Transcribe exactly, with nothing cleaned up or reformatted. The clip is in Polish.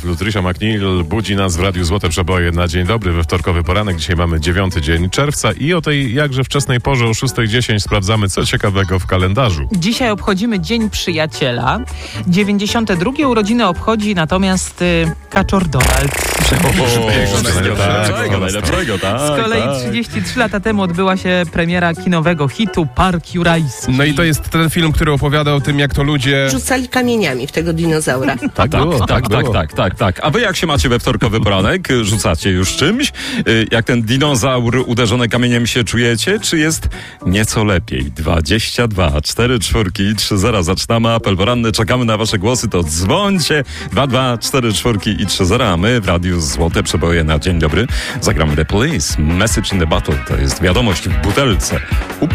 Love, Tricia McNeil budzi nas w Radiu Złote Przeboje na dzień dobry we wtorkowy poranek. Dzisiaj mamy dziewiąty dzień czerwca i o tej jakże wczesnej porze o szósta dziesięć sprawdzamy, co ciekawego w kalendarzu. Dzisiaj obchodzimy Dzień Przyjaciela. dziewięćdziesiąte drugie urodziny obchodzi natomiast y, Kaczor Donald. Najlepszego, tak. Z kolei tak. trzydzieści trzy lata temu odbyła się premiera kinowego hitu Park Jurajski. No i to jest ten film, który opowiada o tym, jak to ludzie... Rzucali kamieniami w tego dinozaura. Tak, Tak, było, tak, tak, tak, było. tak, tak, tak. A wy jak się macie we wtorkowy poranek? Rzucacie już czymś? Y, Jak ten dinozaur uderzony kamieniem się czujecie? Czy jest nieco lepiej? dwadzieścia dwa, cztery czwórki, trzy zera. Zaczynamy apel poranny. Czekamy na wasze głosy. To dzwońcie. dwa dwa, cztery czwórki i trzy zera. A my w Radiu Złote Przeboje na dzień dobry zagramy The Police. Message in the Bottle. To jest wiadomość w butelce.